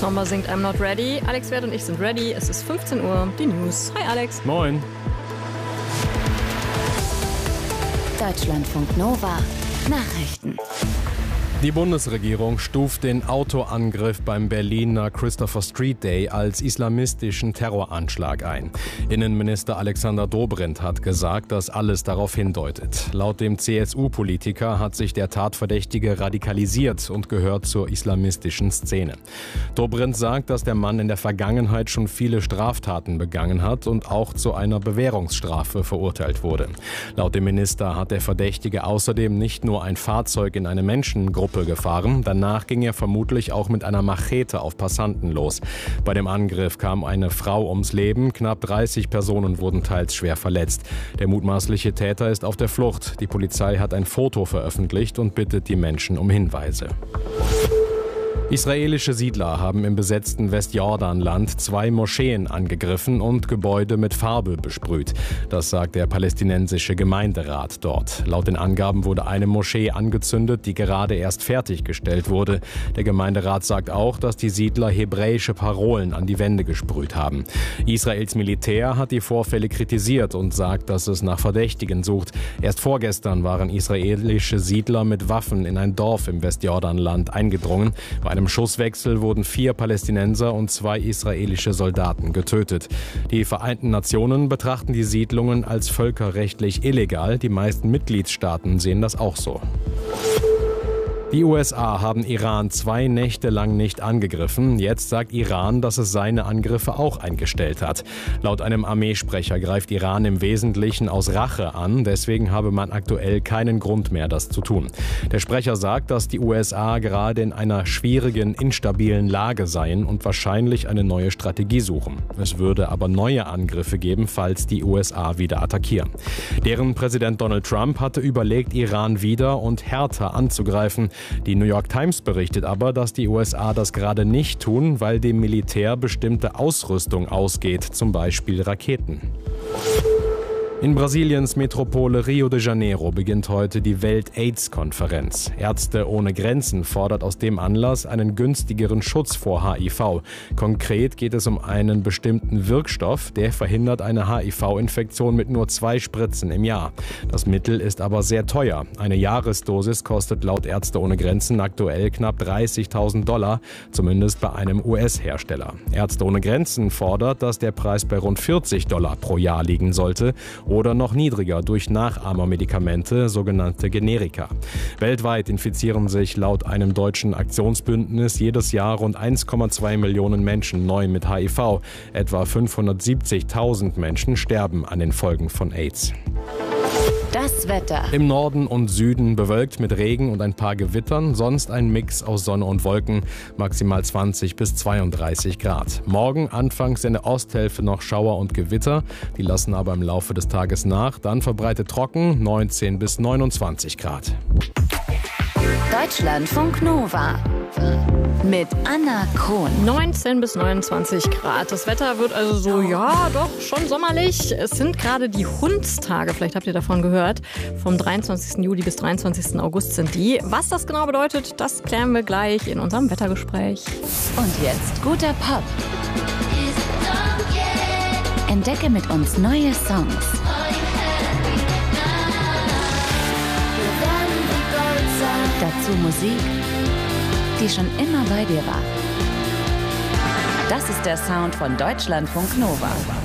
Sommer singt I'm Not Ready. Alex Wert und ich sind ready. Es ist 15 Uhr. Die News. Hi Alex. Moin. Deutschlandfunk Nova. Nachrichten. Die Bundesregierung stuft den Autoangriff beim Berliner Christopher Street Day als islamistischen Terroranschlag ein. Innenminister Alexander Dobrindt hat gesagt, dass alles darauf hindeutet. Laut dem CSU-Politiker hat sich der Tatverdächtige radikalisiert und gehört zur islamistischen Szene. Dobrindt sagt, dass der Mann in der Vergangenheit schon viele Straftaten begangen hat und auch zu einer Bewährungsstrafe verurteilt wurde. Laut dem Minister hat der Verdächtige außerdem nicht nur ein Fahrzeug in eine Menschengruppe gefahren. Danach ging er vermutlich auch mit einer Machete auf Passanten los. Bei dem Angriff kam eine Frau ums Leben. Knapp 30 Personen wurden teils schwer verletzt. Der mutmaßliche Täter ist auf der Flucht. Die Polizei hat ein Foto veröffentlicht und bittet die Menschen um Hinweise. Israelische Siedler haben im besetzten Westjordanland 2 Moscheen angegriffen und Gebäude mit Farbe besprüht. Das sagt der palästinensische Gemeinderat dort. Laut den Angaben wurde eine Moschee angezündet, die gerade erst fertiggestellt wurde. Der Gemeinderat sagt auch, dass die Siedler hebräische Parolen an die Wände gesprüht haben. Israels Militär hat die Vorfälle kritisiert und sagt, dass es nach Verdächtigen sucht. Erst vorgestern waren israelische Siedler mit Waffen in ein Dorf im Westjordanland eingedrungen. Bei einem Schusswechsel wurden 4 Palästinenser und 2 israelische Soldaten getötet. Die Vereinten Nationen betrachten die Siedlungen als völkerrechtlich illegal. Die meisten Mitgliedstaaten sehen das auch so. Die USA haben Iran 2 Nächte lang nicht angegriffen. Jetzt sagt Iran, dass es seine Angriffe auch eingestellt hat. Laut einem Armeesprecher greift Iran im Wesentlichen aus Rache an. Deswegen habe man aktuell keinen Grund mehr, das zu tun. Der Sprecher sagt, dass die USA gerade in einer schwierigen, instabilen Lage seien und wahrscheinlich eine neue Strategie suchen. Es würde aber neue Angriffe geben, falls die USA wieder attackieren. Deren Präsident Donald Trump hatte überlegt, Iran wieder und härter anzugreifen. Die New York Times berichtet aber, dass die USA das gerade nicht tun, weil dem Militär bestimmte Ausrüstung ausgeht, zum Beispiel Raketen. In Brasiliens Metropole Rio de Janeiro beginnt heute die Welt-AIDS-Konferenz. Ärzte ohne Grenzen fordert aus dem Anlass einen günstigeren Schutz vor HIV. Konkret geht es um einen bestimmten Wirkstoff, der verhindert eine HIV-Infektion mit nur 2 Spritzen im Jahr. Das Mittel ist aber sehr teuer. Eine Jahresdosis kostet laut Ärzte ohne Grenzen aktuell knapp $30.000, zumindest bei einem US-Hersteller. Ärzte ohne Grenzen fordert, dass der Preis bei rund $40 pro Jahr liegen sollte oder noch niedriger durch Nachahmermedikamente, sogenannte Generika. Weltweit infizieren sich laut einem deutschen Aktionsbündnis jedes Jahr rund 1,2 Millionen Menschen neu mit HIV. Etwa 570.000 Menschen sterben an den Folgen von AIDS. Das Wetter. Im Norden und Süden bewölkt mit Regen und ein paar Gewittern, sonst ein Mix aus Sonne und Wolken, maximal 20 bis 32 Grad. Morgen anfangs in der Osthälfte noch Schauer und Gewitter, die lassen aber im Laufe des Tages nach, dann verbreitet trocken, 19 bis 29 Grad. Deutschlandfunk Nova. Mit Anna Krohn. 19 bis 29 Grad. Das Wetter wird also so, ja, doch schon sommerlich. Es sind gerade die Hundstage, vielleicht habt ihr davon gehört. Vom 23. Juli bis 23. August sind die. Was das genau bedeutet, das klären wir gleich in unserem Wettergespräch. Und jetzt guter Pop. Entdecke mit uns neue Songs. Dazu Musik, die schon immer bei dir war. Das ist der Sound von Deutschlandfunk Nova.